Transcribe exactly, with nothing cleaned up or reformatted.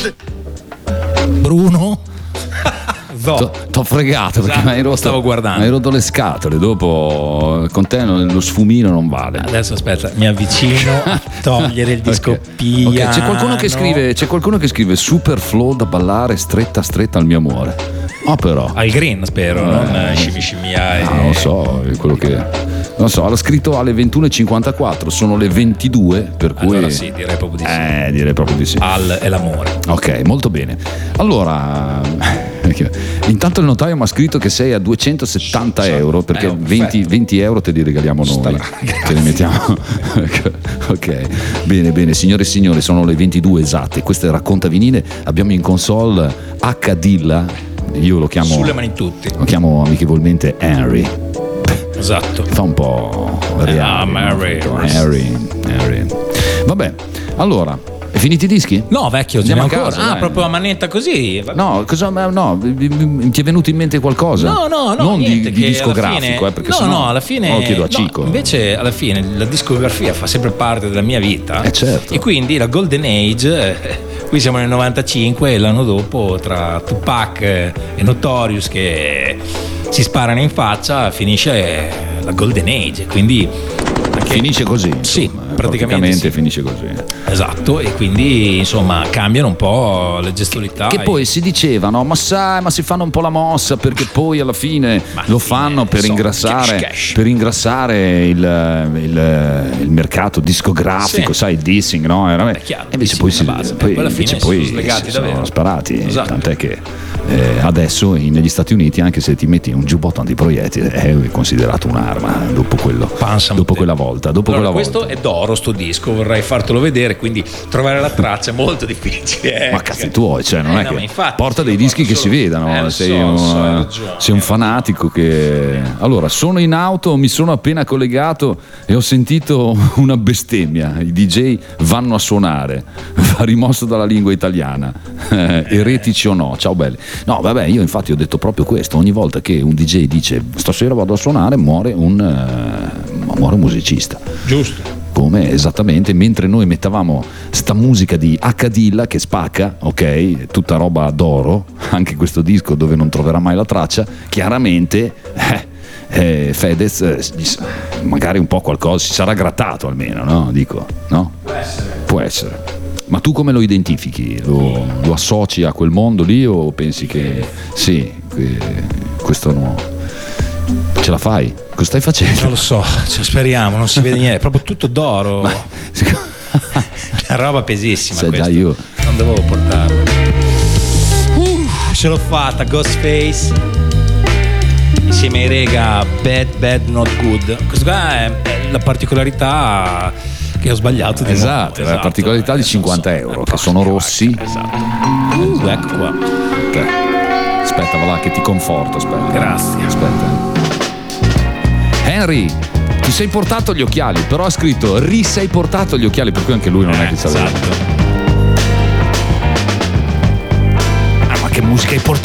Bruno? T'ho, t'ho fregato perché esatto, mi hai rotto, stavo guardando. mi hai rotto le scatole. Dopo con te lo sfumino non vale. Adesso aspetta, mi avvicino a togliere il disco Okay. piano. Okay, c'è qualcuno che scrive, c'è qualcuno che scrive super flow da ballare stretta stretta al mio amore. Oh però. Al green spero, Eh, non scimmi scimmia e... Ah, non lo so, è quello che non so, l'ha scritto alle ventuno e cinquantaquattro, sono le ventidue, per cui Allora sì, direi proprio di sì. Eh, direi proprio di sì. Al è l'amore. Ok, molto bene. Allora, intanto il notaio mi ha scritto che sei a duecentosettanta euro, perché Eh, venti, venti euro te li regaliamo noi. Te li mettiamo. Ok, bene, bene, signore e signori, sono le ventidue esatte. Questo è Racconta Vinile. Abbiamo in console H. Dilla. Io lo chiamo. Sulle mani tutti. Lo chiamo amichevolmente Henry. Esatto. Fa un po' Ah, Mary. Harry, Harry. Vabbè, allora, è finiti i dischi? No, vecchio, Andiamo andiamo a ancora. casa, Ah, dai. proprio a manetta così. No, cosa, no, ti è venuto in mente qualcosa? No, no, no, non niente, di, di che discografico, alla fine, eh, perché no, sennò no, alla fine lo chiedo a no, Cico. invece alla fine la discografia fa sempre parte della mia vita. Eh, certo. E quindi la Golden Age, eh, qui siamo nel novantacinque e l'anno dopo tra Tupac e Notorious che si sparano in faccia finisce la Golden Age, quindi anche, Finisce così, sì, insomma, praticamente sì. finisce così. Esatto, e quindi insomma cambiano un po' le gestualità. Che poi si dicevano, ma sai, ma si fanno un po' la mossa perché poi alla fine Ma lo alla fanno fine, per insomma, ingrassare, cash, cash. per ingrassare il, il, il mercato discografico, Sì. sai, il dissing, no? Era- È chiaro, e invece dissing poi, si, alla base, poi, poi alla fine invece si poi sono slegati si sono davvero. sparati, Esatto. tant'è che eh, adesso in- negli Stati Uniti anche se ti metti un giubbotto antiproiettile è considerato un'arma dopo quello, Panza dopo mute. quella volta, dopo Allora, quella questo volta. è d'oro sto disco, vorrei fartelo vedere, quindi trovare la traccia è molto difficile. eh. Ma cazzi tuoi, cioè non Eh, è no, che ma infatti, porta io dei dischi guardo che si solo- vedano, eh, lo sei, so, un, lo so, hai ragione. sei un fanatico che. Allora, sono in auto, mi sono appena collegato e ho sentito una bestemmia. I D J vanno a suonare, va rimosso dalla lingua italiana. Eh, eretici o no? Ciao belli. No, vabbè, io infatti ho detto proprio questo. Ogni volta che un D J dice stasera vado a suonare, muore un, eh, muore un musicista. Giusto. Come esattamente mentre noi mettavamo sta musica di H. Dilla che spacca, ok, tutta roba d'oro, anche questo disco dove non troverà mai la traccia, chiaramente eh, eh, Fedez eh, magari un po' qualcosa si sarà grattato almeno, no? Dico, no? Può essere. Può essere. Ma tu come lo identifichi? Lo, lo associ a quel mondo lì o pensi che sì, che questo no? Ce la fai? Cosa stai facendo? Non lo so, cioè, speriamo, non si vede niente, è proprio tutto d'oro. Ma- Una roba pesissima Sai, questa. già io. Non dovevo portarlo. Uh, ce l'ho fatta, Ghostface. Insieme ai rega Bad Bad Not Good. Questo qua è, è la particolarità che ho sbagliato di Esatto, nuovo. la particolarità di Eh, cinquanta so, euro, eh, che sono porca rossi. vacca, Esatto. Uh, ecco qua. Ok. Aspetta, va là che ti conforto, aspetta. Grazie. Aspetta. Henry, ti sei portato gli occhiali, però ha scritto ri sei portato gli occhiali, per cui anche lui non è che sa. Esatto. Ah, ma che musica hai portato?